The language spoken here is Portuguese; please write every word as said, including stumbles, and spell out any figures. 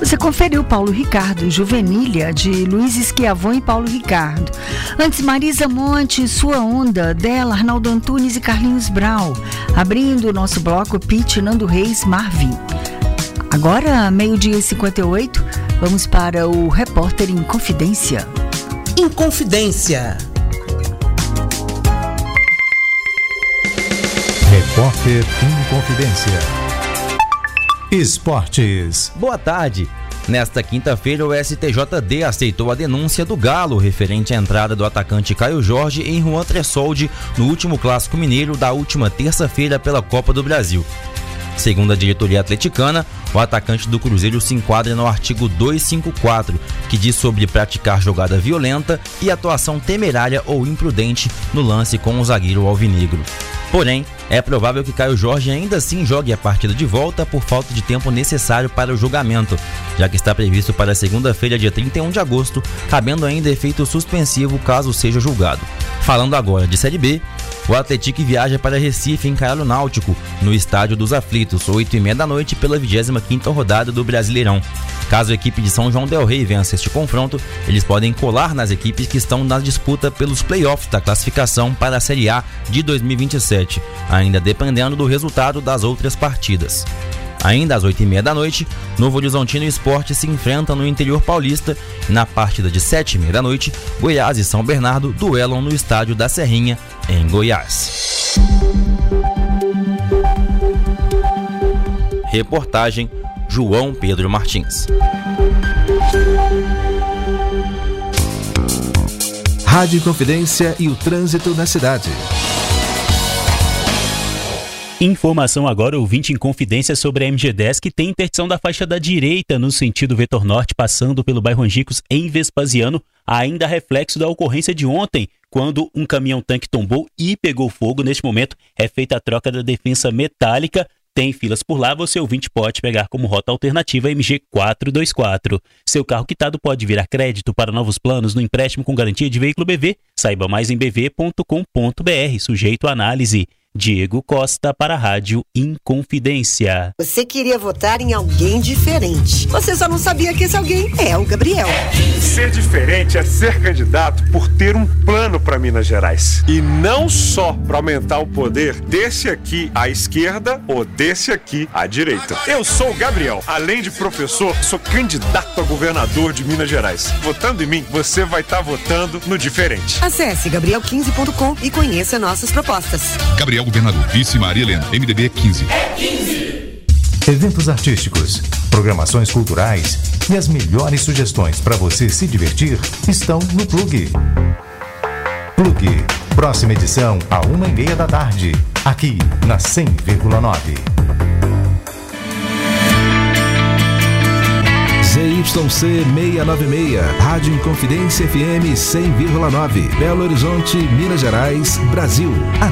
Você conferiu Paulo Ricardo, Juvenília, de Luiz Esquiavon e Paulo Ricardo. Antes, Marisa Monte, Sua Onda, dela, Arnaldo Antunes e Carlinhos Brau. Abrindo o nosso bloco, Pete, Nando Reis, Marvin. Agora, meio-dia e cinquenta e oito, vamos para o Repórter em Confidência. Em Confidência. Repórter em Confidência. Esportes. Boa tarde. Nesta quinta-feira, o S T J D aceitou a denúncia do Galo referente à entrada do atacante Caio Jorge em Juan Tressoldi no último Clássico Mineiro da última terça-feira pela Copa do Brasil. Segundo a diretoria atleticana, o atacante do Cruzeiro se enquadra no artigo duzentos e cinquenta e quatro, que diz sobre praticar jogada violenta e atuação temerária ou imprudente no lance com o zagueiro alvinegro. Porém, é provável que Caio Jorge ainda assim jogue a partida de volta por falta de tempo necessário para o julgamento, já que está previsto para segunda-feira, dia trinta e um de agosto, cabendo ainda efeito suspensivo caso seja julgado. Falando agora de Série B, o Atlético viaja para Recife encarar o Náutico, no Estádio dos Aflitos, oito e meia da noite, pela vigésima quinta rodada do Brasileirão. Caso a equipe de São João del Rei vença este confronto, eles podem colar nas equipes que estão na disputa pelos playoffs da classificação para a Série A de dois mil e vinte e sete, ainda dependendo do resultado das outras partidas. Ainda às oito e meia da noite, Novo Horizontino e Sport se enfrentam no interior paulista e na partida de sete e meia da noite, Goiás e São Bernardo duelam no estádio da Serrinha, em Goiás. Reportagem João Pedro Martins. Rádio Confidência e o trânsito na cidade. Informação agora, ouvinte em Confidência, sobre a M G dez, que tem interdição da faixa da direita no sentido vetor norte, passando pelo bairro Angicos em Vespasiano, ainda reflexo da ocorrência de ontem, quando um caminhão-tanque tombou e pegou fogo. Neste momento é feita a troca da defensa metálica. Tem filas por lá, você ouvinte pode pegar como rota alternativa M G quatrocentos e vinte e quatro. Seu carro quitado pode virar crédito para novos planos no empréstimo com garantia de veículo B V. Saiba mais em b v ponto com ponto b r, sujeito à análise. Diego Costa para a Rádio Inconfidência. Você queria votar em alguém diferente. Você só não sabia que esse alguém é o Gabriel. Ser diferente é ser candidato por ter um plano para Minas Gerais. E não só para aumentar o poder desse aqui à esquerda ou desse aqui à direita. Eu sou o Gabriel. Além de professor, sou candidato a governador de Minas Gerais. Votando em mim, você vai estar tá votando no diferente. Acesse gabriel quinze ponto com e conheça nossas propostas. Gabriel Governador, vice Maria Helena, M D B quinze. É quinze. Eventos artísticos, programações culturais e as melhores sugestões para você se divertir estão no Plug. Plug, próxima edição a uma e meia da tarde, aqui na cem vírgula nove. Z Y C seiscentos e noventa e seis, Rádio Inconfidência F M cem vírgula nove, Belo Horizonte, Minas Gerais, Brasil.